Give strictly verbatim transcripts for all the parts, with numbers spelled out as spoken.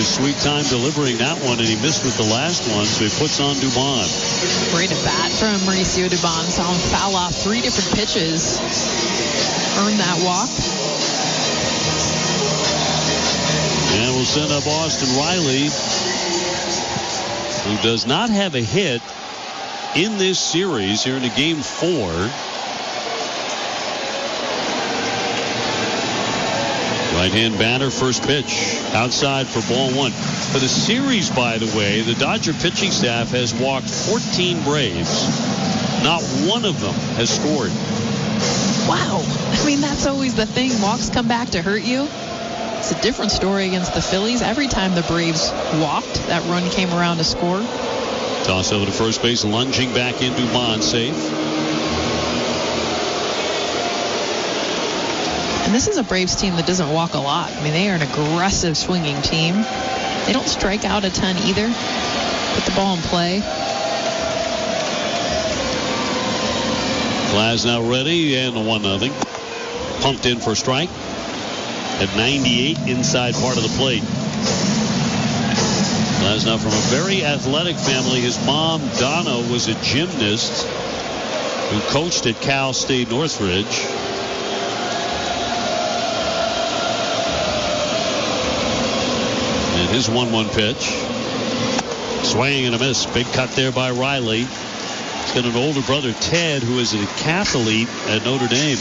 Sweet time delivering that one, and he missed with the last one, so he puts on Dubon. Great at bat from Mauricio Dubon. Saw him foul off three different pitches. Earned that walk. And we'll send up Austin Riley, who does not have a hit in this series here in the game four. Right-hand batter, first pitch, outside for ball one. For the series, by the way, the Dodger pitching staff has walked fourteen Braves. Not one of them has scored. Wow. I mean, that's always the thing. Walks come back to hurt you. It's a different story against the Phillies. Every time the Braves walked, that run came around to score. Toss over to first base, lunging back in Dubon, safe. And this is a Braves team that doesn't walk a lot. I mean, they are an aggressive swinging team. They don't strike out a ton either. Put the ball in play. Glasnow ready, and a one nothing. Pumped in for a strike. At ninety-eight, inside part of the plate. Glasnow from a very athletic family. His mom, Donna, was a gymnast who coached at Cal State Northridge. And his one one pitch. Swing and a miss. Big cut there by Riley. He's got an older brother, Ted, who is a decathlete at Notre Dame.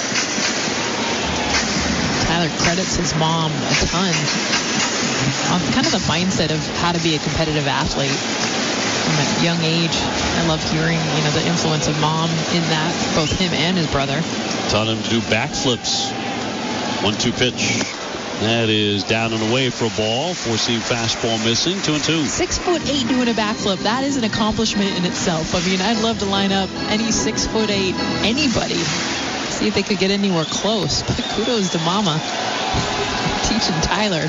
Tyler credits his mom a ton on kind of the mindset of how to be a competitive athlete from a young age. I love hearing, you know, the influence of mom in that, both him and his brother. Taught him to do backflips. one two pitch. That is down and away for a ball. Four-seam fastball missing. Two and two. Six foot eight doing a backflip. That is an accomplishment in itself. I mean, I'd love to line up any six foot eight anybody. See if they could get anywhere close. But kudos to Mama teaching Tyler.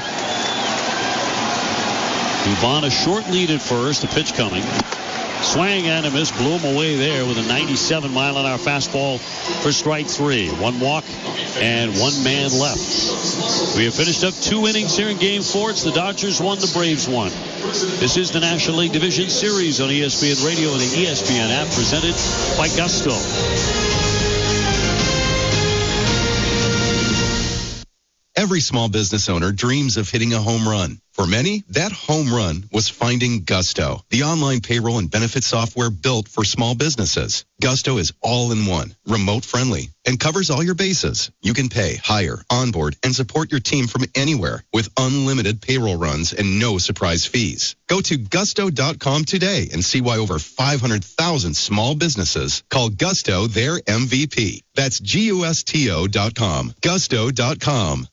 Dubon a short lead at first. The pitch coming. Swing and a miss. Blew him away there with a ninety-seven mile an hour fastball for strike three. One walk and one man left. We have finished up two innings here in game four. It's the Dodgers won, the Braves won. This is the National League Division Series on E S P N Radio and the E S P N app, presented by Gusto. Every small business owner dreams of hitting a home run. For many, that home run was finding Gusto, the online payroll and benefit software built for small businesses. Gusto is all in one, remote friendly, and covers all your bases. You can pay, hire, onboard, and support your team from anywhere with unlimited payroll runs and no surprise fees. Go to gusto dot com today and see why over five hundred thousand small businesses call Gusto their M V P. That's G U S T O dot com. gusto dot com.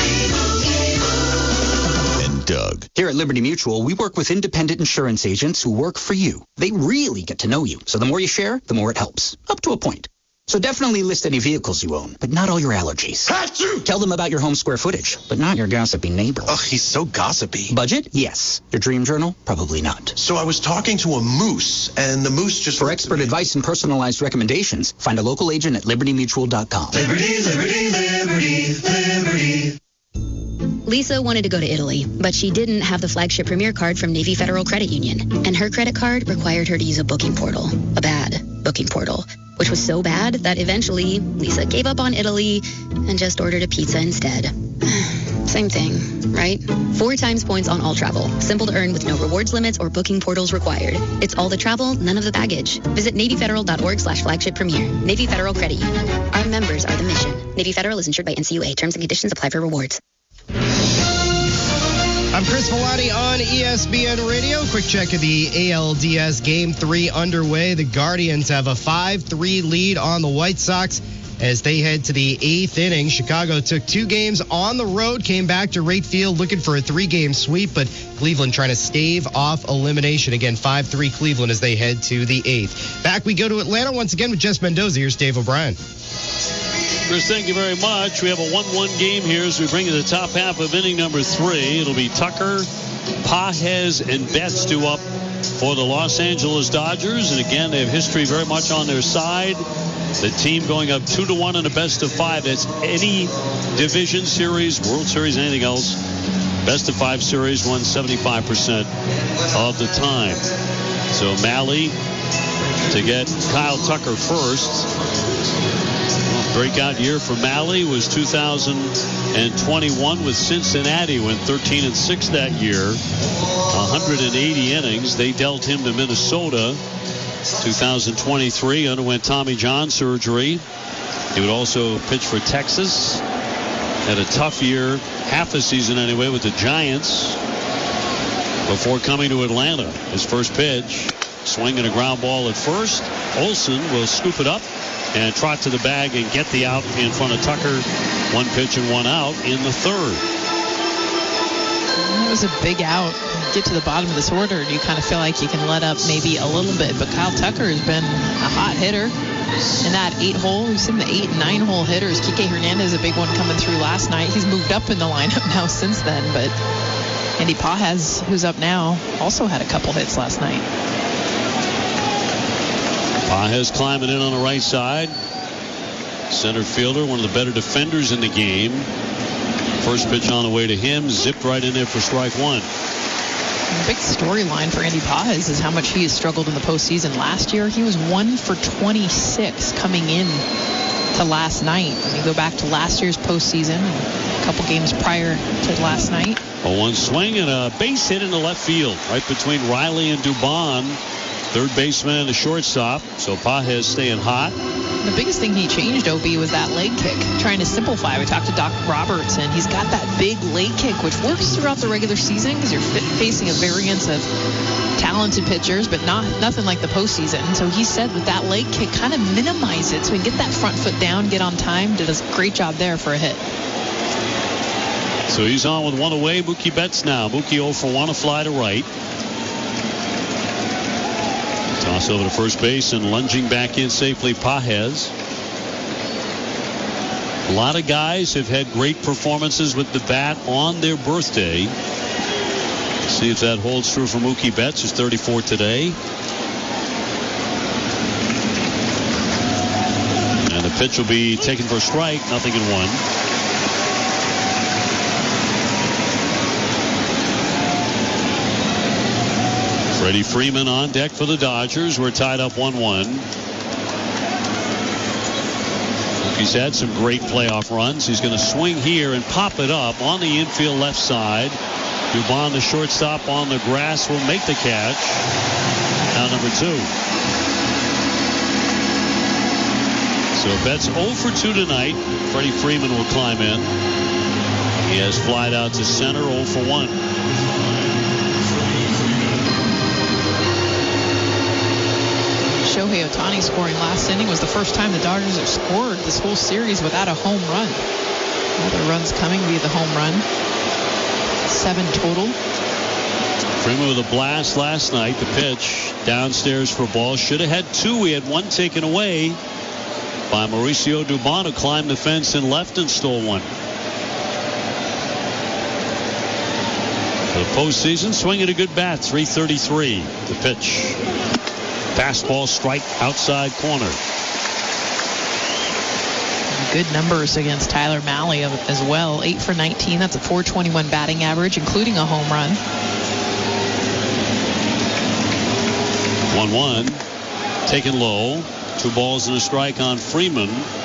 Doug. Here at Liberty Mutual, we work with independent insurance agents who work for you. They really get to know you. So the more you share, the more it helps. Up to a point. So definitely list any vehicles you own, but not all your allergies. Achoo! Tell them about your home square footage, but not your gossipy neighbor. Ugh, he's so gossipy. Budget? Yes. Your dream journal? Probably not. So I was talking to a moose, and the moose just... For expert advice and personalized recommendations, find a local agent at liberty mutual dot com. Liberty, liberty, liberty, liberty. Lisa wanted to go to Italy, but she didn't have the flagship Premier card from Navy Federal Credit Union, and her credit card required her to use a booking portal, a bad booking portal, which was so bad that eventually Lisa gave up on Italy and just ordered a pizza instead. Same thing, right? Four times points on all travel. Simple to earn with no rewards limits or booking portals required. It's all the travel, none of the baggage. Visit Navy Federal dot org slash flagship premier. Navy Federal Credit Union. Our members are the mission. Navy Federal is insured by N C U A. Terms and conditions apply for rewards. I'm Chris Milani on E S P N Radio. Quick check of the A L D S Game three underway. The Guardians have a five three lead on the White Sox as they head to the eighth inning. Chicago took two games on the road, came back to Wright Field looking for a three-game sweep, but Cleveland trying to stave off elimination. Again, five three Cleveland as they head to the eighth. Back we go to Atlanta once again with Jess Mendoza. Here's Dave O'Brien. Chris, thank you very much. We have a one one game here as we bring you the top half of inning number three. It'll be Tucker, Pages, and Betts due up for the Los Angeles Dodgers. And again, they have history very much on their side. The team going up two to one in a best of five. That's any division series, World Series, anything else. Best of five series won seventy-five percent of the time. So Mahle to get Kyle Tucker first. Well, breakout year for Mahle was two thousand twenty-one with Cincinnati, went thirteen and six that year. one hundred eighty innings. They dealt him to Minnesota. two thousand twenty-three underwent Tommy John surgery. He would also pitch for Texas. Had a tough year, half a season anyway, with the Giants before coming to Atlanta. His first pitch, swinging a ground ball at first. Olsen will scoop it up and trot to the bag and get the out in front of Tucker. One pitch and one out in the third. It was a big out. You get to the bottom of this order and you kind of feel like you can let up maybe a little bit, but Kyle Tucker has been a hot hitter. In that eight hole, we've seen the eight and nine hole hitters. Kike Hernandez, a big one coming through last night. He's moved up in the lineup now since then, but Andy Pages, who's up now, also had a couple hits last night. Pages climbing in on the right side. Center fielder, one of the better defenders in the game. First pitch on the way to him, zipped right in there for strike one. The big storyline for Andy Pages is how much he has struggled in the postseason. Last year, he was one for twenty-six coming in to last night. When you go back to last year's postseason, a couple games prior to last night. A one swing and a base hit into left field, right between Riley and Dubon. Third baseman and the shortstop. So Pages staying hot. The biggest thing he changed, O B, was that leg kick, trying to simplify. We talked to Doc Roberts, and he's got that big leg kick, which works throughout the regular season because you're facing a variance of talented pitchers, but not nothing like the postseason. So he said with that leg kick, kind of minimize it so he can get that front foot down, get on time. Did a great job there for a hit. So he's on with one away. Mookie Betts now. Mookie oh for one, a fly to right. Toss over to first base and lunging back in safely, Pages. A lot of guys have had great performances with the bat on their birthday. Let's see if that holds true for Mookie Betts, who's thirty-four today. And the pitch will be taken for a strike, nothing in one. Freddie Freeman on deck for the Dodgers. We're tied up one one. He's had some great playoff runs. He's going to swing here and pop it up on the infield left side. Dubon, the shortstop, on the grass, will make the catch. Now number two. So Betts oh for two tonight. Freddie Freeman will climb in. He has flied out to center, oh for one. Shohei Ohtani scoring last inning was the first time the Dodgers have scored this whole series without a home run. All the runs coming via the home run. Seven total. Freeman with a blast last night. The pitch downstairs for a ball. Should have had two. He had one taken away by Mauricio Dubon, who climbed the fence and left and stole one. For the postseason, swinging a good bat. three thirty-three. The pitch. Fastball strike outside corner. Good numbers against Tyler Mahle as well. eight for nineteen. That's a four twenty-one batting average, including a home run. one one. Taken low. Two balls and a strike on Freeman.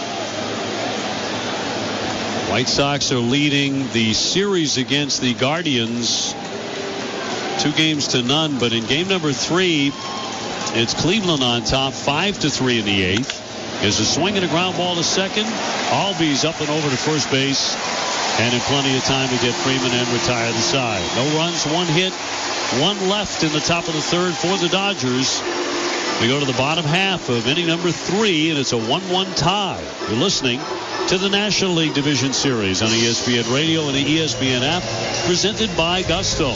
White Sox are leading the series against the Guardians two games to none, but in game number three, it's Cleveland on top, five to three in the eighth. There's a swing and a ground ball to second. Albies up and over to first base, and in plenty of time to get Freeman and retire the side. No runs, one hit, one left in the top of the third for the Dodgers. We go to the bottom half of inning number three, and it's a one one tie. You're listening to the National League Division Series on E S P N Radio and the E S P N app, presented by Gusto.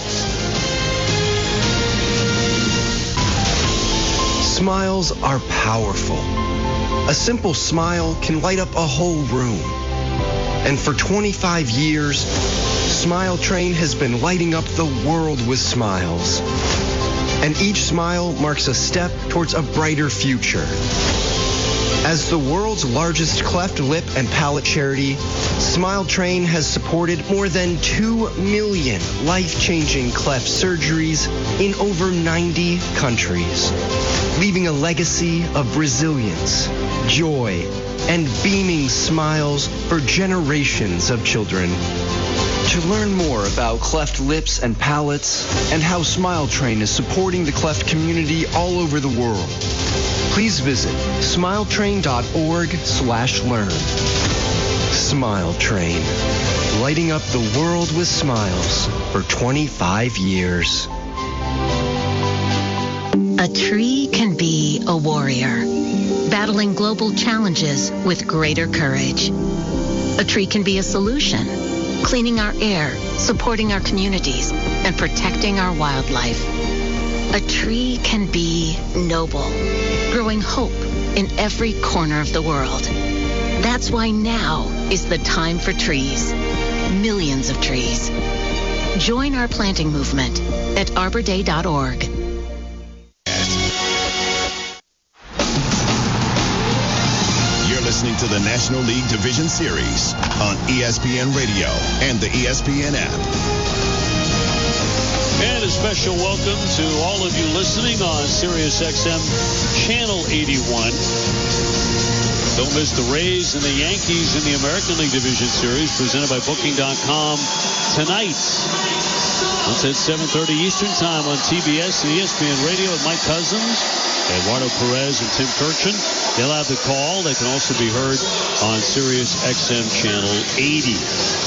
Smiles are powerful. A simple smile can light up a whole room. And for twenty-five years, Smile Train has been lighting up the world with smiles. And each smile marks a step towards a brighter future. As the world's largest cleft lip and palate charity, Smile Train has supported more than two million life-changing cleft surgeries in over ninety countries, leaving a legacy of resilience, joy, and beaming smiles for generations of children. To learn more about cleft lips and palates and how Smile Train is supporting the cleft community all over the world, please visit smiletrain.org slash learn. Smile Train, lighting up the world with smiles for twenty-five years. A tree can be a warrior, battling global challenges with greater courage. A tree can be a solution, cleaning our air, supporting our communities, and protecting our wildlife. A tree can be noble, growing hope in every corner of the world. That's why now is the time for trees. Millions of trees. Join our planting movement at arbor day dot org. You're listening to the National League Division Series on E S P N Radio and the E S P N app. And a special welcome to all of you listening on Sirius X M Channel eighty-one. Don't miss the Rays and the Yankees in the American League Division Series presented by Booking dot com tonight. That's at seven thirty Eastern Time on T B S and E S P N Radio with Mike Cousins, Eduardo Perez, and Tim Kirchin. They'll have the call. They can also be heard on Sirius X M Channel eighty.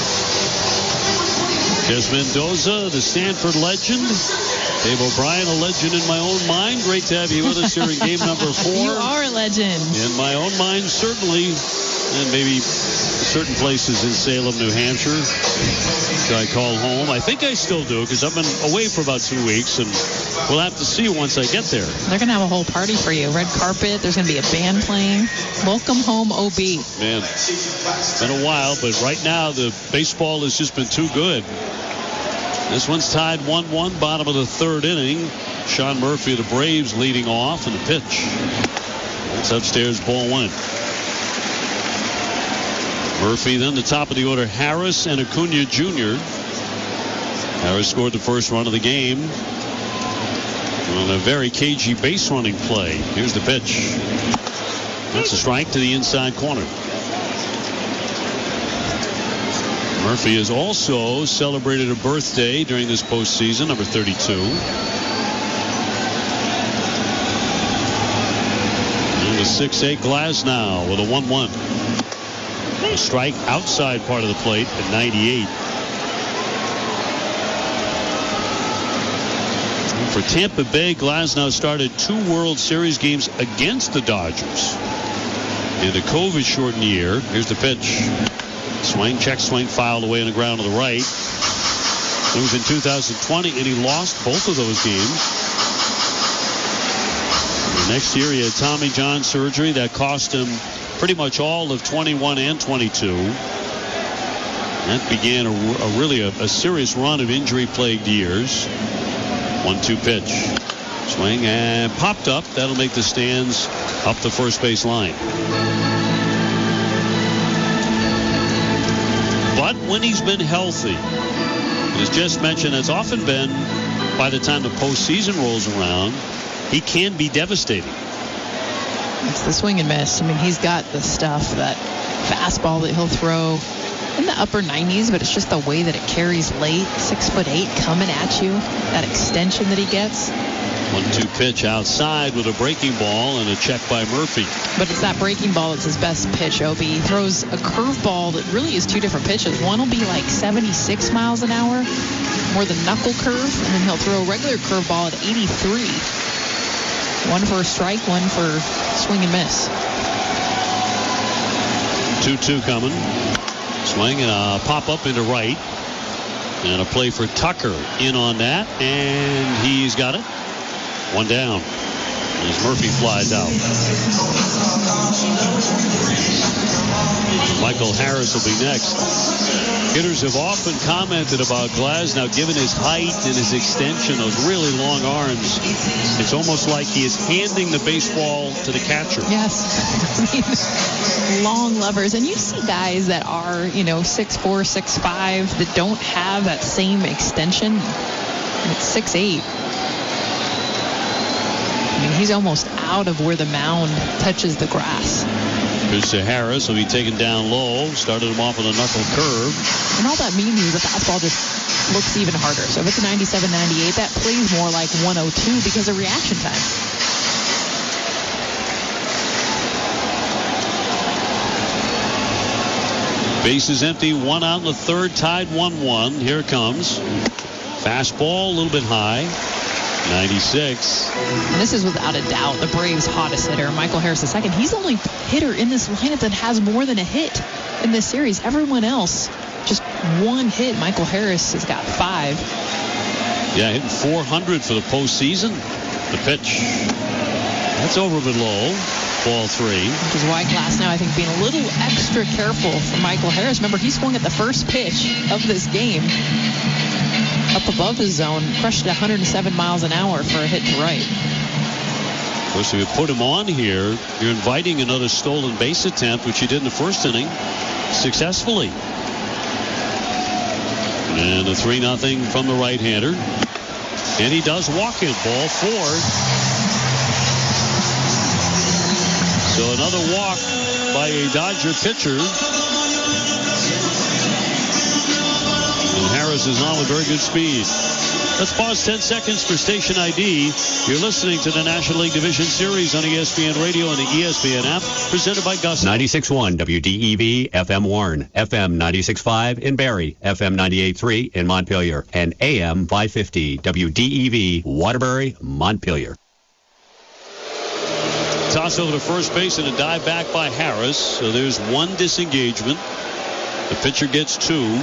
Jess Mendoza, the Stanford legend. Dave O'Brien, a legend in my own mind. Great to have you with us here in game number four. You are a legend. In my own mind, certainly. And maybe certain places in Salem, New Hampshire, that I call home. I think I still do because I've been away for about two weeks, and we'll have to see once I get there. They're going to have a whole party for you. Red carpet. There's going to be a band playing. Welcome home, O B. Man, it's been a while, but right now the baseball has just been too good. This one's tied one one, bottom of the third inning. Sean Murphy of the Braves leading off, and the pitch. It's upstairs, ball one. Murphy, then the top of the order, Harris and Acuna Junior Harris scored the first run of the game on a very cagey base running play. Here's the pitch. That's a strike to the inside corner. Murphy has also celebrated a birthday during this postseason, number thirty-two. And the six eight Glasnow with a one one. A strike outside part of the plate at ninety-eight. For Tampa Bay, Glasnow started two World Series games against the Dodgers in the COVID-shortened year. Here's the pitch. Swing, check swing, fouled away on the ground to the right. It was in two thousand twenty, and he lost both of those games. The next year, he had Tommy John surgery that cost him pretty much all of twenty-one and twenty-two. That began a, a really a, a serious run of injury-plagued years. one two pitch. Swing and popped up. That'll make the stands up the first base line. But when he's been healthy, as just mentioned, it's often been by the time the postseason rolls around, he can be devastating. It's the swing and miss. I mean, he's got the stuff, that fastball that he'll throw in the upper nineties, but it's just the way that it carries late. Six foot eight coming at you. That extension that he gets. one two pitch outside with a breaking ball and a check by Murphy. But it's that breaking ball that's his best pitch, Obi. He throws a curveball that really is two different pitches. One will be like seventy-six miles an hour, more the knuckle curve, and then he'll throw a regular curveball at eighty-three. One for a strike, one for swing and miss. two two coming. Swing and a pop up into right. And a play for Tucker in on that. And he's got it. One down. as Murphy flies out. Michael Harris will be next. Hitters have often commented about Glasnow, given his height and his extension, those really long arms. It's almost like he is handing the baseball to the catcher. Yes. I mean, long levers. And you see guys that are, you know, six four, six five that don't have that same extension. It's six eight. I mean, he's almost out of where the mound touches the grass. Pitch to Harris, will be taken down low. Started him off with a knuckle curve. And all that means is the fastball just looks even harder. So if it's a ninety-seven ninety-eight, that plays more like one oh two because of reaction time. Bases empty, one out in the third, tied one one. Here it comes. Fastball, a little bit high. ninety-six. And this is without a doubt the Braves' hottest hitter, Michael Harris the second. He's the only hitter in this lineup that has more than a hit in this series. Everyone else, just one hit. Michael Harris has got five. Yeah, hitting four hundred for the postseason. The pitch. That's over a bit low. Ball three. Which is why Glasnow, I think, being a little extra careful for Michael Harris. Remember, he swung at the first pitch of this game. Up above his zone, crushed at one hundred seven miles an hour for a hit to right. Of course, if you put him on here, you're inviting another stolen base attempt, which he did in the first inning successfully. And a three nothing from the right-hander. And he does walk in. Ball four. So another walk by a Dodger pitcher. Harris is on with very good speed. Let's pause ten seconds for station I D. You're listening to the National League Division Series on E S P N Radio and the E S P N app, presented by Gus. ninety-six point one W D E V, F M Warren, F M ninety-six point five in Barrie, F M ninety-eight point three in Montpelier, and A M five fifty W D E V, Waterbury, Montpelier. Toss over to first base and a dive back by Harris. So there's one disengagement. The pitcher gets two.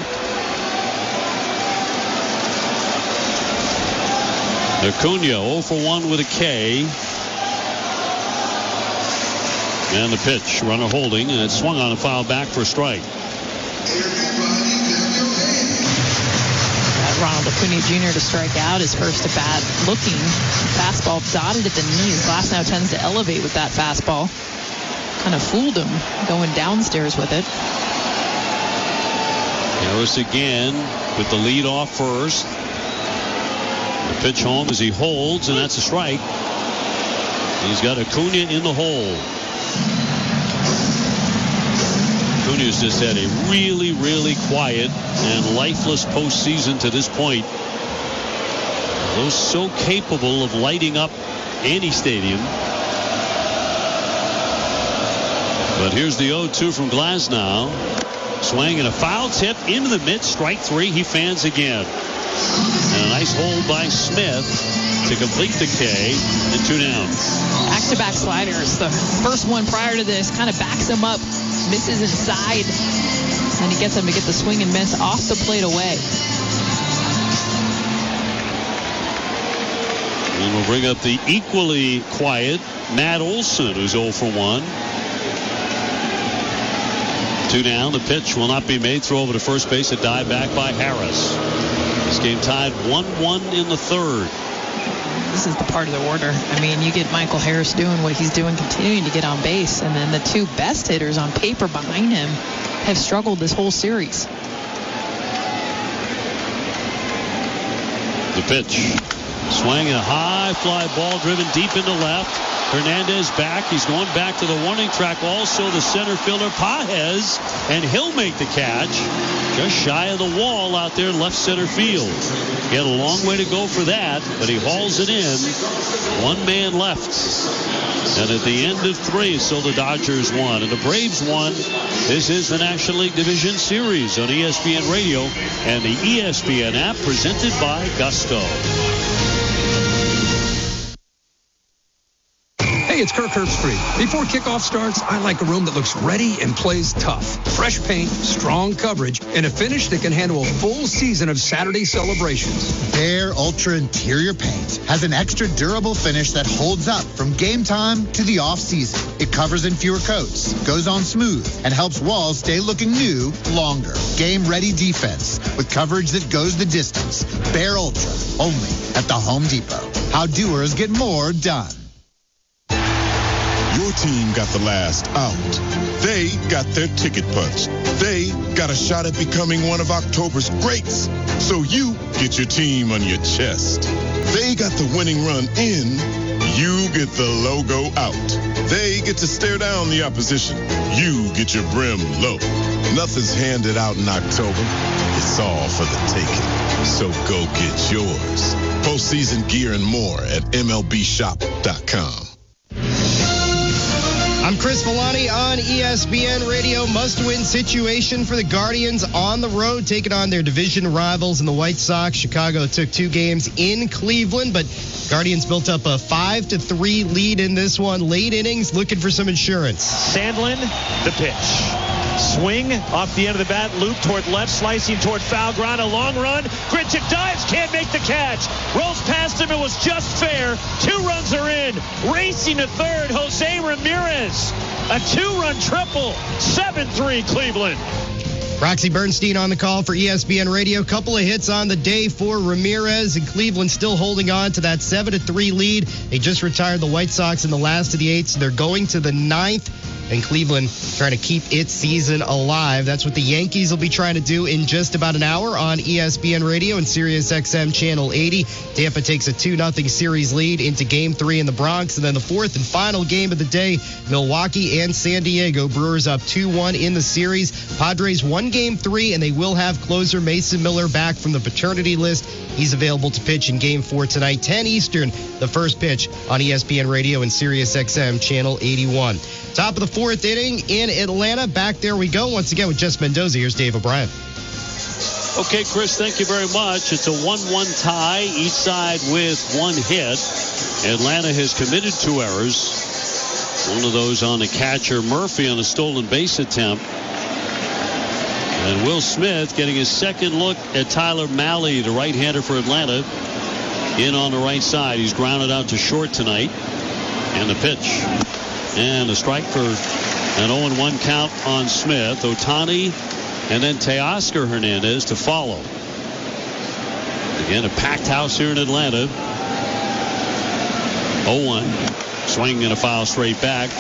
Acuna oh for one with a K. And the pitch, runner holding, and it's swung on and fouled back for a strike. Got Ronald Acuna Junior to strike out his first at bat. Looking, fastball dotted at the knees. Glasnow tends to elevate with that fastball. Kind of fooled him going downstairs with it. Harris again with the lead off first. The pitch home as he holds, and that's a strike. He's got Acuna in the hole. Acuna's just had a really, really quiet and lifeless postseason to this point. Although so capable of lighting up any stadium. But here's the oh two from Glasnow. Swing and a foul tip into the mid, strike three. He fans again. And a nice hold by Smith to complete the K, and two down. Back-to-back sliders. The first one prior to this kind of backs him up, misses inside, and he gets him to get the swing and miss off the plate away. And we'll bring up the equally quiet Matt Olson, who's oh for one. Two down. The pitch will not be made. Throw over to first base. A dive back by Harris. This game tied one one in the third. This is the part of the order. I mean, you get Michael Harris doing what he's doing, continuing to get on base, and then the two best hitters on paper behind him have struggled this whole series. The pitch. Swing and a high fly ball driven deep into left. Hernandez back. He's going back to the warning track. Also the center fielder Pages, and he'll make the catch just shy of the wall out there left center field. He had a long way to go for that, but he hauls it in. One man left. And at the end of three, so the Dodgers won and the Braves won. This is the National League Division Series on E S P N Radio and the E S P N app, presented by Gusto. Hey, Hey, it's Kirk Herbstreit. Before kickoff starts, I like a room that looks ready and plays tough. Fresh paint, strong coverage, and a finish that can handle a full season of Saturday celebrations. Behr Ultra Interior Paint has an extra durable finish that holds up from game time to the off-season. It covers in fewer coats, goes on smooth, and helps walls stay looking new longer. Game-ready defense with coverage that goes the distance. Behr Ultra, only at the Home Depot. How doers get more done. Your team got the last out. They got their ticket punched. They got a shot at becoming one of October's greats. So you get your team on your chest. They got the winning run in. You get the logo out. They get to stare down the opposition. You get your brim low. Nothing's handed out in October. It's all for the taking. So go get yours. Postseason gear and more at M L B shop dot com. I'm Chris Villani on E S P N Radio. Must-win situation for the Guardians on the road, taking on their division rivals in the White Sox. Chicago took two games in Cleveland, but Guardians built up a five to three lead in this one. Late innings, looking for some insurance. Sandlin, the pitch. Swing off the end of the bat, loop toward left, slicing toward foul ground, a long run. Grichuk dives, can't make the catch. Rolls past him, it was just fair. Two runs are in. Racing to third, Jose Ramirez. A two-run triple. seven three Cleveland. Roxy Bernstein on the call for E S P N Radio. Couple of hits on the day for Ramirez, and Cleveland still holding on to that seven to three lead. They just retired the White Sox in the last of the eighth, so they're going to the ninth. And Cleveland trying to keep its season alive. That's what the Yankees will be trying to do in just about an hour on E S P N Radio and Sirius X M Channel eighty. Tampa takes a two nothing series lead into Game three in the Bronx. And then the fourth and final game of the day, Milwaukee and San Diego. Brewers up two one in the series. Padres won Game three, and they will have closer Mason Miller back from the paternity list. He's available to pitch in Game four tonight, ten Eastern, the first pitch on E S P N Radio and Sirius X M Channel eighty-one. Top of the fourth inning in Atlanta. Back there we go once again with Jess Mendoza. Here's Dave O'Brien. Okay, Chris, thank you very much. It's a one one tie, each side with one hit. Atlanta has committed two errors. One of those on the catcher, Murphy, on a stolen base attempt. And Will Smith getting his second look at Tyler Mahle, the right-hander for Atlanta, in on the right side. He's grounded out to short tonight. And the pitch. And a strike for an oh one count on Smith. Ohtani and then Teoscar Hernandez to follow. Again, a packed house here in Atlanta. oh one. Swing and a foul straight back.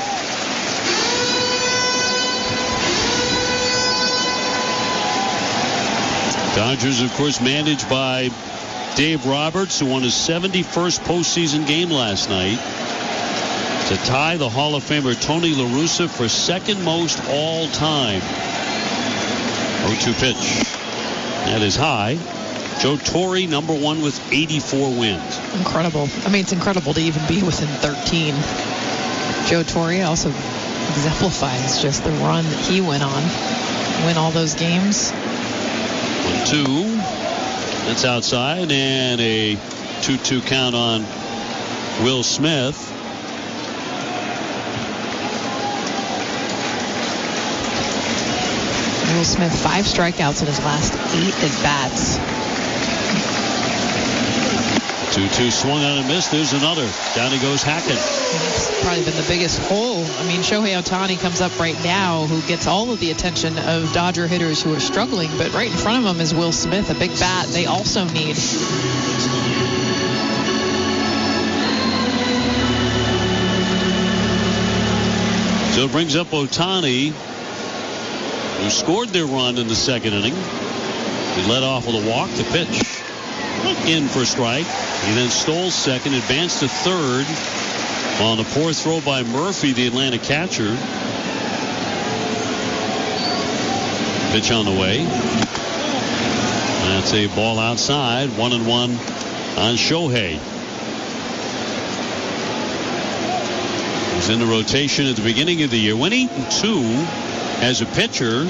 Dodgers, of course, managed by Dave Roberts, who won his seventy-first postseason game last night, to tie the Hall of Famer Tony La Russa for second most all time. oh two pitch. That is high. Joe Torre, number one with eighty-four wins. Incredible. I mean, it's incredible to even be within thirteen. Joe Torre also exemplifies just the run that he went on. Win all those games. one two. That's outside. And a two two count on Will Smith. Will Smith, five strikeouts in his last eight at-bats. two two swung on and missed. There's another. Down he goes Hackett. It's probably been the biggest hole. I mean, Shohei Ohtani comes up right now, who gets all of the attention of Dodger hitters who are struggling, but right in front of him is Will Smith, a big bat they also need. So it brings up Ohtani, who scored their run in the second inning. He led off with a walk. The pitch in for strike. He then stole second, advanced to third on a poor throw by Murphy, the Atlanta catcher. Pitch on the way. That's a ball outside. One and one on Shohei. He was in the rotation at the beginning of the year. Went eight and two as a pitcher.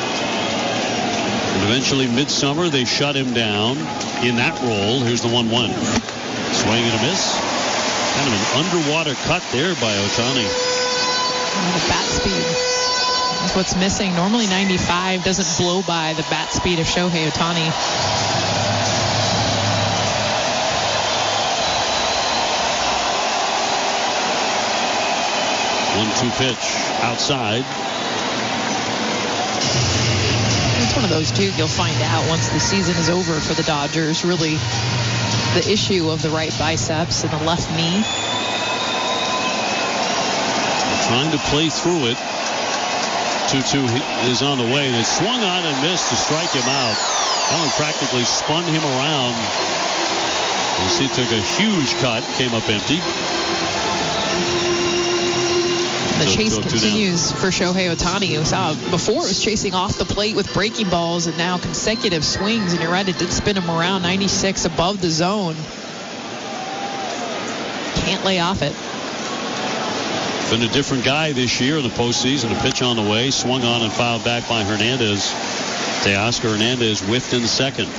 And eventually midsummer they shut him down in that role. Here's the one one. Swing and a miss. Kind of an underwater cut there by Ohtani. Oh, the bat speed. That's what's missing. Normally ninety-five doesn't blow by the bat speed of Shohei Ohtani. one two pitch outside. It's one of those, too, you'll find out once the season is over for the Dodgers. Really, the issue of the right biceps and the left knee. Trying to play through it. two two is on the way. They swung on and missed to strike him out. Allen practically spun him around. You see, took a huge cut, came up empty. The So, chase so continues for Shohei Ohtani. You saw before it was chasing off the plate with breaking balls, and now consecutive swings. And you're right, it did spin him around. ninety-six above the zone. Can't lay off it. Been a different guy this year in the postseason. A pitch on the way, swung on and fouled back by Hernandez. Teoscar Hernandez whiffed in second.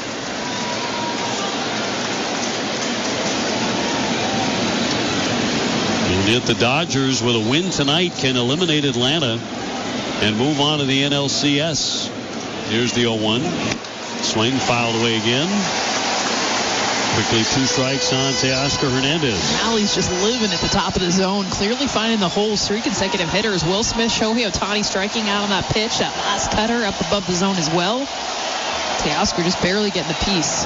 And yet the Dodgers, with a win tonight, can eliminate Atlanta and move on to the N L C S. Here's the oh one. Swing fouled away again. Quickly two strikes on Teoscar Hernandez. Mally's just living at the top of the zone, clearly finding the holes. Three consecutive hitters. Will Smith, Shohei Ohtani striking out on that pitch. That last cutter up above the zone as well. Teoscar just barely getting the piece.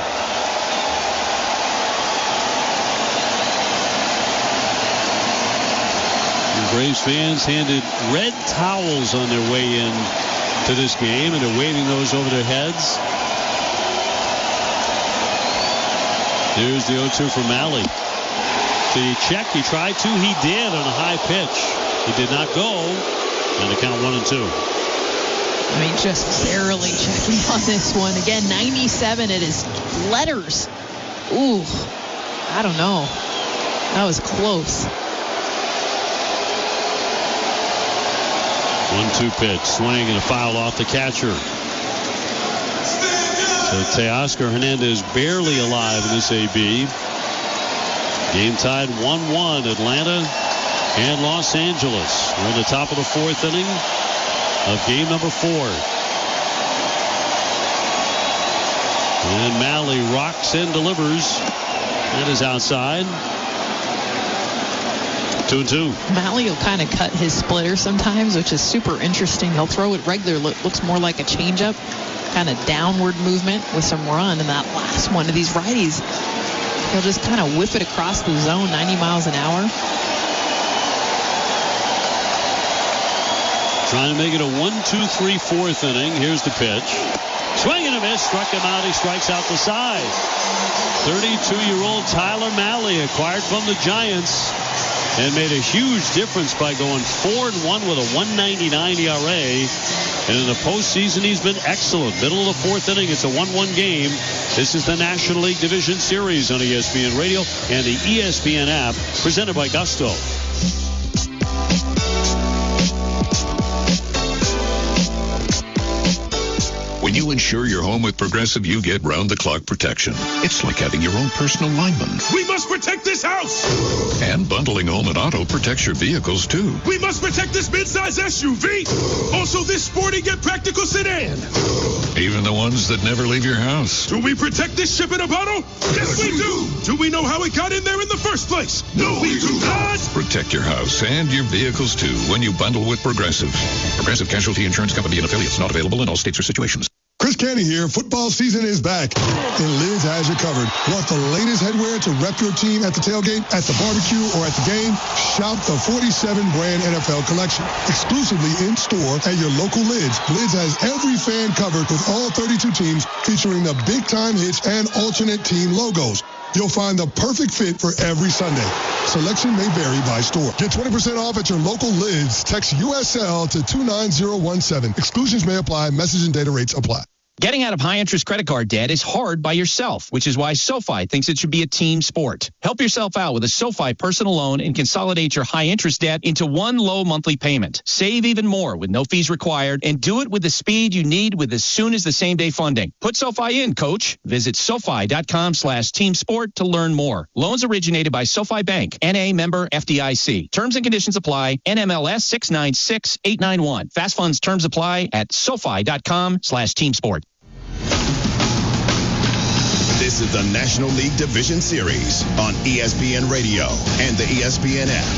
Braves fans handed red towels on their way in to this game, and they're waving those over their heads. Here's the oh two from Malley. Did he check? He tried to. He did on a high pitch. He did not go. And the count one and two. I mean, just barely checking on this one. Again, ninety-seven at his letters. Ooh, I don't know. That was close. one two pitch, swing and a foul off the catcher. So Teoscar Hernandez barely alive in this A B. Game tied one one, Atlanta and Los Angeles. We're in the top of the fourth inning of game number four. And Malley rocks and delivers. That is outside. Two and two. Malley will kind of cut his splitter sometimes, which is super interesting. He'll throw it regular. Looks more like a changeup, kind of downward movement with some run. And that last one of these righties, he'll just kind of whip it across the zone, ninety miles an hour. Trying to make it a one two three fourth inning. Here's the pitch. Swing and a miss. Struck him out. He strikes out the side. thirty-two-year-old Tyler Malley, acquired from the Giants, and made a huge difference by going four and one with a one ninety-nine E R A. And in the postseason, he's been excellent. Middle of the fourth inning, it's a one one game. This is the National League Division Series on E S P N Radio and the E S P N app, presented by Gusto. When you insure your home with Progressive, you get round-the-clock protection. It's like having your own personal lineman. We must protect this house! And bundling home and auto protects your vehicles, too. We must protect this midsize S U V! Also this sporty yet practical sedan! Even the ones that never leave your house. Do we protect this ship in a bottle? Yes, we do! Do we know how it got in there in the first place? No, we do not! Protect your house and your vehicles, too, when you bundle with Progressive. Progressive Casualty Insurance Company and affiliates, not available in all states or situations. Chris Canty here. Football season is back, and Liz has you covered. Want the latest headwear to rep your team at the tailgate, at the barbecue, or at the game? Shop the forty-seven brand N F L collection. Exclusively in store at your local Lids. Lids has every fan covered with all thirty-two teams, featuring the big time hits and alternate team logos. You'll find the perfect fit for every Sunday. Selection may vary by store. Get twenty percent off at your local Lids. Text U S L to two nine zero one seven. Exclusions may apply. Message and data rates apply. Getting out of high-interest credit card debt is hard by yourself, which is why SoFi thinks it should be a team sport. Help yourself out with a SoFi personal loan and consolidate your high-interest debt into one low monthly payment. Save even more with no fees required, and do it with the speed you need with as soon as the same-day funding. Put SoFi in, coach. Visit SoFi.com slash team sport to learn more. Loans originated by SoFi Bank, N A member F D I C. Terms and conditions apply. N M L S six nine six eight nine one. Fast funds terms apply at SoFi.com slash team sport. This is the National League Division Series on E S P N Radio and the E S P N app.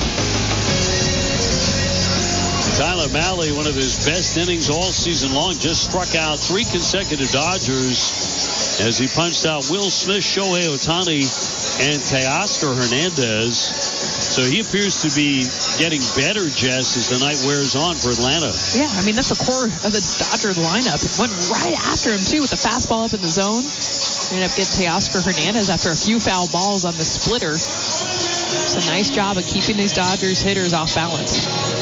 Tyler Mahle, one of his best innings all season long, just struck out three consecutive Dodgers as he punched out Will Smith, Shohei Ohtani, and Teoscar Hernandez. So he appears to be getting better, Jess, as the night wears on for Atlanta. Yeah, I mean, that's the core of the Dodger lineup. It went right after him, too, with the fastball up in the zone. Ended up getting Teoscar Hernandez after a few foul balls on the splitter. It's a nice job of keeping these Dodgers hitters off balance.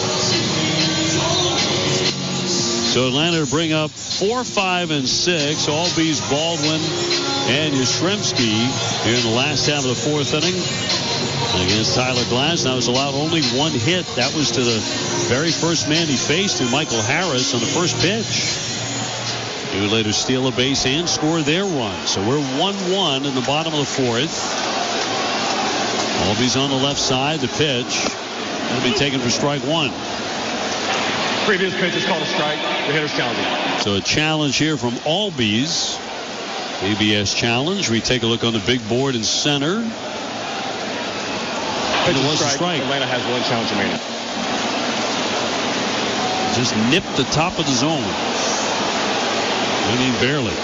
So Atlanta bring up four, five, and six. Albies, Baldwin, and Yastrzemski here in the last half of the fourth inning against Tyler Glasnow. Has allowed only one hit. That was to the very first man he faced, in Michael Harris, on the first pitch. He would later steal a base and score their run. So we're one one in the bottom of the fourth. Albies on the left side. The pitch will be taken for strike one. Previous pitch is called a strike. The hitter's challenging. So a challenge here from Albies. A B S challenge. We take a look on the big board in center. And it was strike. a strike. Atlanta has one challenge remaining. Just nipped the top of the zone. I mean, barely.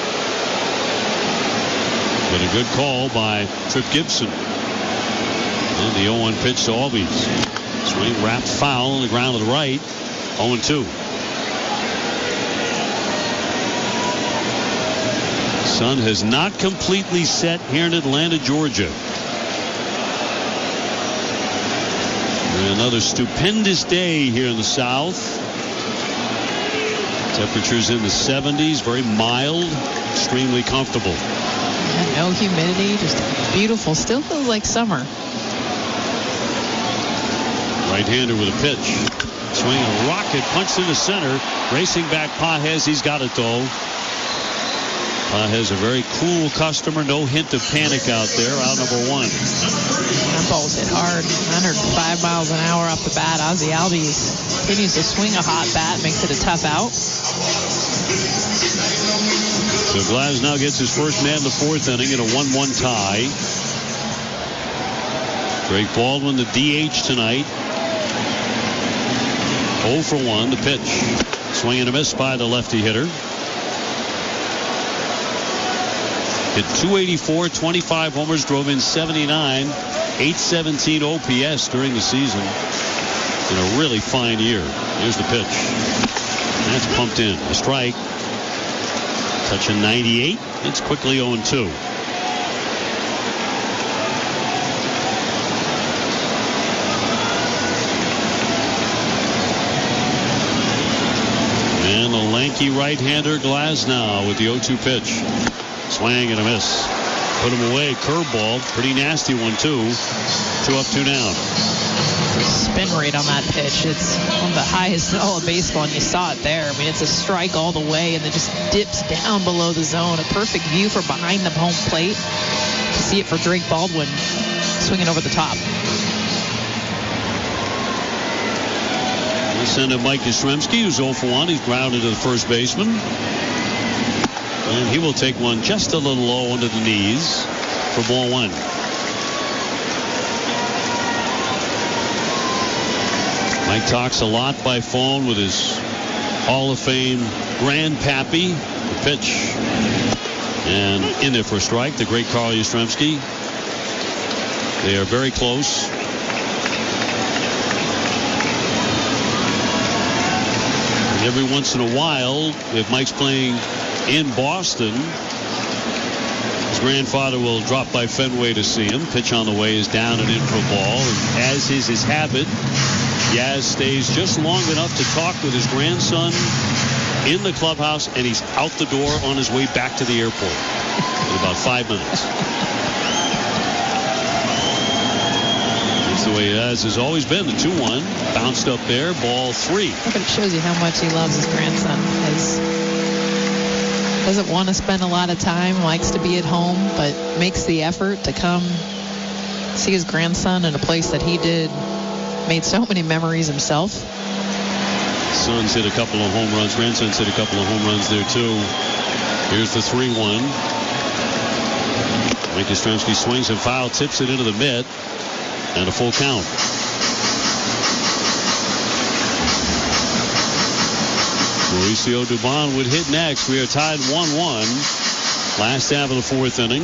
But a good call by Trip Gibson. And the oh one pitch to Albies. Swing wrapped foul on the ground to the right. oh and two. Sun has not completely set here in Atlanta, Georgia. Another stupendous day here in the south. Temperatures in the seventies, very mild, extremely comfortable. Yeah, no humidity, just beautiful. Still feels like summer. Right-hander with a pitch. Swing a rocket, punch to the center. Racing back Pages. He's got it, though. Pages, a very cool customer. No hint of panic out there. Out number one. That ball's hit hard. one hundred five miles an hour off the bat. Ozzie Albies continues to swing a hot bat. Makes it a tough out. So Glasnow gets his first man in the fourth inning in a one one tie. Drake Baldwin, the D H tonight. oh for one, the pitch. Swing and a miss by the lefty hitter. Hit two eighty-four, twenty-five homers, drove in seventy-nine, eight seventeen O P S during the season. In a really fine year. Here's the pitch. That's pumped in. A strike. Touching ninety-eight. It's quickly oh and two. And the lanky right-hander Glasnow with the oh two pitch. Swing and a miss. Put him away. Curveball. Pretty nasty one, too. Two up, two down. The spin rate on that pitch, it's one of the highest in all of baseball, and you saw it there. I mean, it's a strike all the way, and it just dips down below the zone. A perfect view for behind the home plate. To see it for Drake Baldwin swinging over the top. We'll send to Mike Yastrzemski, who's oh for one. He's grounded to the first baseman. And he will take one just a little low under the knees for ball one. Mike talks a lot by phone with his Hall of Fame grandpappy. The pitch. And in there for a strike, the great Carl Yastrzemski. They are very close. And every once in a while, if Mike's playing in Boston, his grandfather will drop by Fenway to see him. Pitch on the way is down and in for a ball. And as is his habit, Yaz stays just long enough to talk with his grandson in the clubhouse, and he's out the door on his way back to the airport in about five minutes. That's the way it has, has always been. The two one bounced up there, ball three. But it shows you how much he loves his grandson. His doesn't want to spend a lot of time, likes to be at home, but makes the effort to come see his grandson in a place that he did, made so many memories himself. Son's hit a couple of home runs. Grandson's hit a couple of home runs there, too. Here's the three one. Mike Yastrzemski swings and foul, tips it into the mitt, and a full count. Mauricio Dubon would hit next. We are tied one one. Last half of the fourth inning.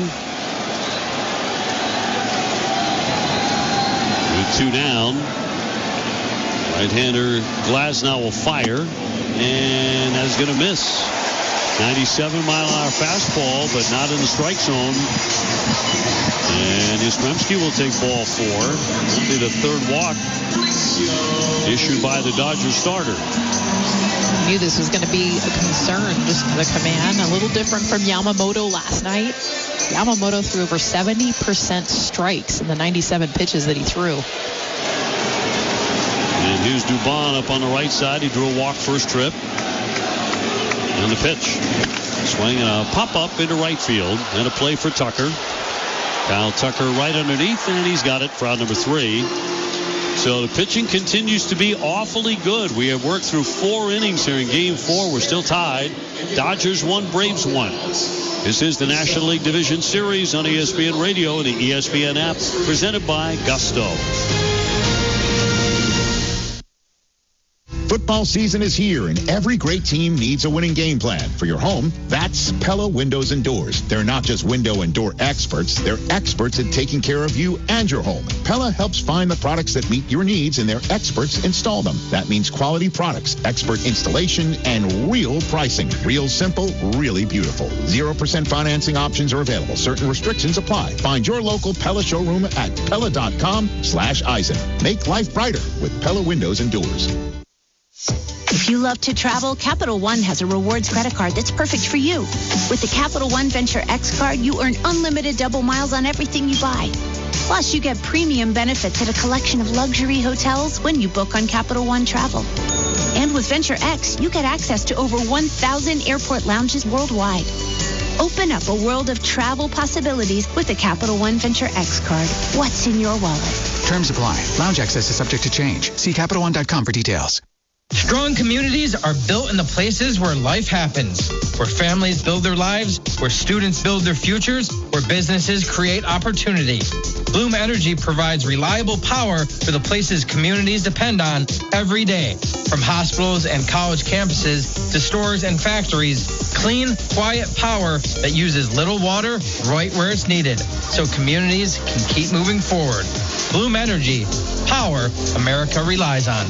With two down. Right-hander Glasnow will fire. And that's going to miss. ninety-seven mile an hour fastball, but not in the strike zone. And Yastrzemski will take ball four. Only the third walk issued by the Dodgers starter. I knew this was going to be a concern, just the command. A little different from Yamamoto last night. Yamamoto threw over seventy percent strikes in the ninety-seven pitches that he threw. And here's Dubon up on the right side. He drew a walk first trip. And the pitch. Swing and a pop-up into right field. And a play for Tucker. Kyle Tucker right underneath, and he's got it for out number three. So the pitching continues to be awfully good. We have worked through four innings here in game four. We're still tied. Dodgers one, Braves one. This is the National League Division Series on E S P N Radio and the E S P N app, presented by Gusto. Football season is here, and every great team needs a winning game plan. For your home, that's Pella Windows and Doors. They're not just window and door experts. They're experts at taking care of you and your home. Pella helps find the products that meet your needs, and their experts install them. That means quality products, expert installation, and real pricing. Real simple, really beautiful. zero percent financing options are available. Certain restrictions apply. Find your local Pella showroom at Pella.com slash Eisen. Make life brighter with Pella Windows and Doors. If you love to travel, Capital One has a rewards credit card that's perfect for you. With the Capital One Venture X card, you earn unlimited double miles on everything you buy. Plus, you get premium benefits at a collection of luxury hotels when you book on Capital One Travel. And with Venture X, you get access to over one thousand airport lounges worldwide. Open up a world of travel possibilities with the Capital One Venture X card. What's in your wallet? Terms apply. Lounge access is subject to change. See Capital One dot com for details. Strong communities are built in the places where life happens, where families build their lives, where students build their futures, where businesses create opportunity. Bloom Energy provides reliable power for the places communities depend on every day. From hospitals and college campuses to stores and factories, clean, quiet power that uses little water right where it's needed, so communities can keep moving forward. Bloom Energy, power America relies on.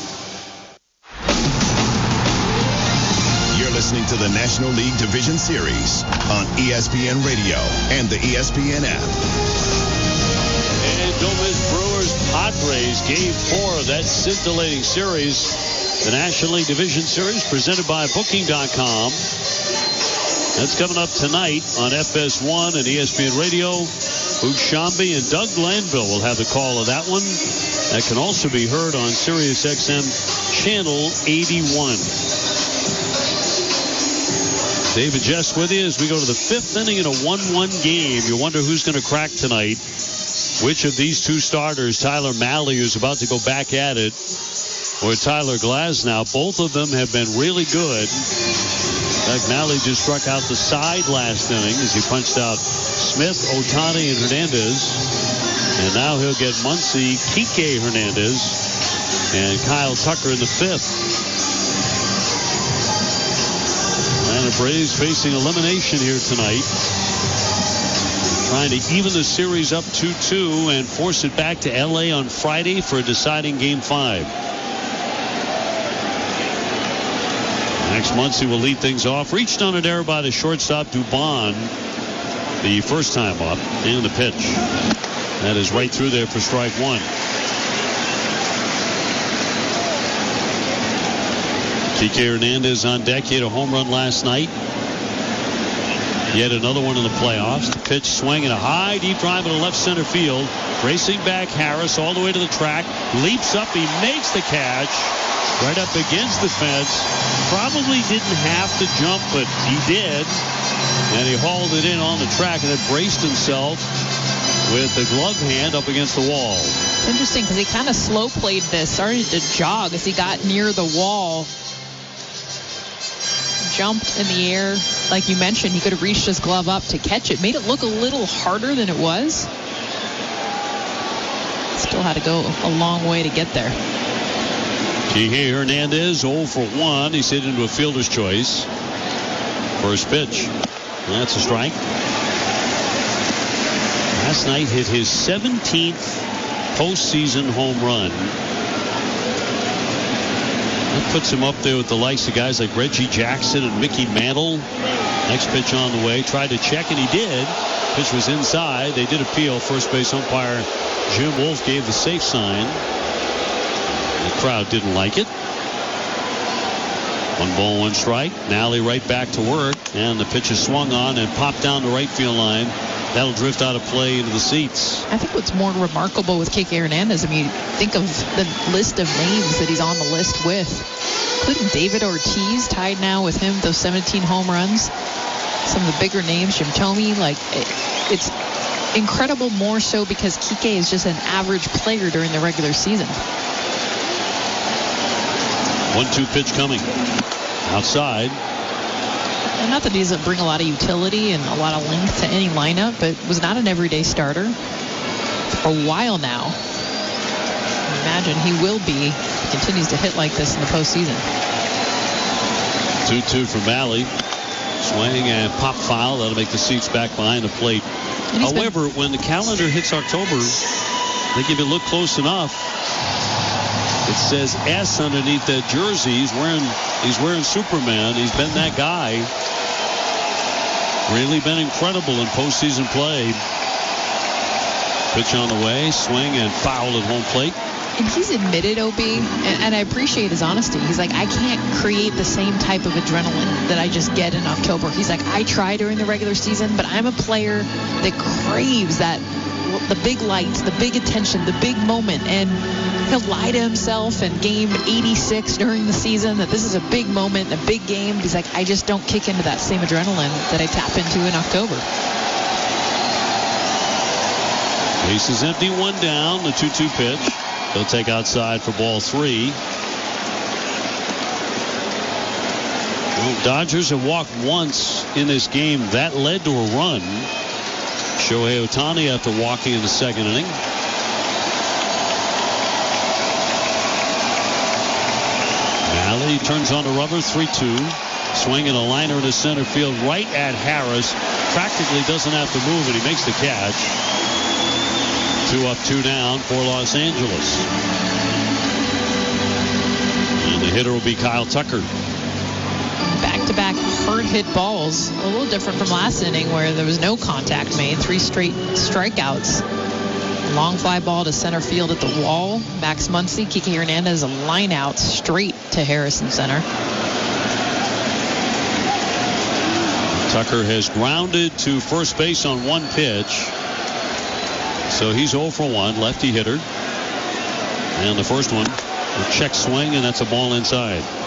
Listening to the National League Division Series on E S P N Radio and the E S P N app. And don't miss Brewers Padres game four of that scintillating series. The National League Division Series presented by Booking dot com. That's coming up tonight on F S one and E S P N Radio. Boog Sciambi and Doug Glanville will have the call of that one. That can also be heard on Sirius X M Channel eighty-one. David Jess with you as we go to the fifth inning in a one one game. You wonder who's going to crack tonight. Which of these two starters, Tyler Mahle, who's about to go back at it, or Tyler Glasnow? Both of them have been really good. In fact, Mahle just struck out the side last inning as he punched out Smith, Ohtani, and Hernandez. And now he'll get Muncy, Kike Hernandez, and Kyle Tucker in the fifth. And the Braves facing elimination here tonight. Trying to even the series up two two and force it back to L A on Friday for a deciding game five. Next Muncy will lead things off. Reached on an error by the shortstop Dubon the first time up. And the pitch. That is right through there for strike one. Kike Hernandez on deck. He hit a home run last night. He had another one in the playoffs. The pitch swinging a high, deep drive into left center field. Racing back Harris all the way to the track. Leaps up. He makes the catch. Right up against the fence. Probably didn't have to jump, but he did. And he hauled it in on the track and then braced himself with the glove hand up against the wall. It's interesting because he kind of slow played this, started to jog as he got near the wall. Jumped in the air. Like you mentioned, he could have reached his glove up to catch it. Made it look a little harder than it was. Still had to go a long way to get there. Kike Hernandez oh for one. He's hit into a fielder's choice. First pitch. That's a strike. Last night hit his seventeenth postseason home run. That puts him up there with the likes of guys like Reggie Jackson and Mickey Mantle. Next pitch on the way. Tried to check, and he did. Pitch was inside. They did appeal. First base umpire Jim Wolf gave the safe sign. The crowd didn't like it. One ball, one strike. Nally right back to work. And the pitch is swung on and popped down the right field line. That'll drift out of play into the seats. I think what's more remarkable with Kike Hernandez, I mean, think of the list of names that he's on the list with, including David Ortiz, tied now with him, those seventeen home runs. Some of the bigger names, Jim Thome, like, it, it's incredible more so because Kike is just an average player during the regular season. one two pitch coming. Outside. And not that he doesn't bring a lot of utility and a lot of length to any lineup, but was not an everyday starter for a while now. I imagine he will be. He continues to hit like this in the postseason. two two from Valley. Swing and pop foul. That'll make the seats back behind the plate. However, been... when the calendar hits October, I think if you look close enough, it says S underneath that jersey. He's wearing, he's wearing Superman. He's been that guy. Really been incredible in postseason play. Pitch on the way, swing and foul at home plate. And he's admitted, O B, and, and I appreciate his honesty. He's like, I can't create the same type of adrenaline that I just get in October. He's like, I try during the regular season, but I'm a player that craves that, the big lights, the big attention, the big moment. And he'll lie to himself in game eighty-six during the season that this is a big moment, a big game. He's like, I just don't kick into that same adrenaline that I tap into in October. Base is empty, one down, the two two pitch. They'll take outside for ball three. Well, Dodgers have walked once in this game. That led to a run. Shohei Ohtani after walking in the second inning. Nally turns on the rubber, three two. Swinging a liner into center field right at Harris. Practically doesn't have to move, and he makes the catch. Two up, two down for Los Angeles. And the hitter will be Kyle Tucker. Back-to-back hard hit balls. A little different from last inning where there was no contact made. Three straight strikeouts. Long fly ball to center field at the wall. Max Muncy, Kike Hernandez, a line out straight to Harrison Center. Tucker has grounded to first base on one pitch. So he's oh for one, lefty hitter. And the first one, a check swing, and that's a ball inside.